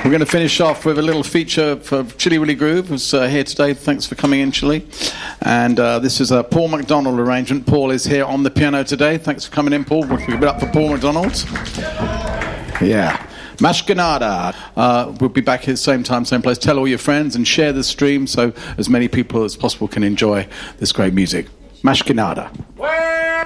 We're going to finish off with a little feature for Chili Willy Groove, who's here today. Thanks for coming in, Chili. And this is a Paul McDonald arrangement. Paul is here on the piano today. Thanks for coming in, Paul. We'll give it up for Paul McDonald. Yeah. Mashkinada. We'll be back here same time, same place. Tell all your friends and share the stream so as many people as possible can enjoy this great music. Mashkinada.